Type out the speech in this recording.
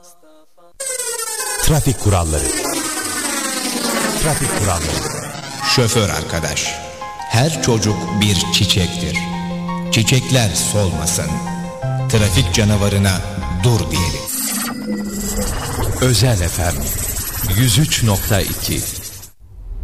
Trafik kuralları. Trafik kuralları. Şoför arkadaş, her çocuk bir çiçektir. Çiçekler solmasın. Trafik canavarına dur diyelim. Özel FM 103.2